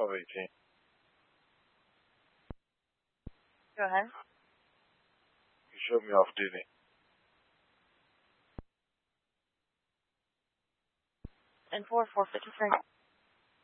of 18. Go ahead. You showed me off duty. And 453.